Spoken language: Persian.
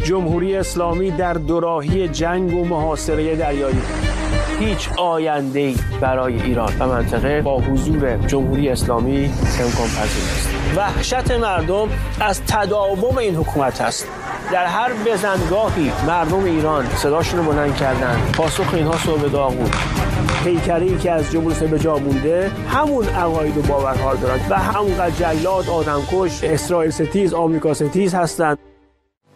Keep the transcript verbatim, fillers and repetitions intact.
جمهوری اسلامی در دوراهی جنگ و محاصره دریایی. هیچ آینده‌ای برای ایران و منطقه با حضور جمهوری اسلامی امکان پذیر است. وحشت مردم از تداوم این حکومت است. در هر بزنگاهی مردم ایران صداشون رو بلند کردن. پاسخ اینها صبح داغ بود. پیکری که از جمهوری اسلامی به جا مونده همون عقاید و باورها دارند و همونقدر جلاد، آدمکش، اسرائیل ستیز، آمریکا ستیز هستند.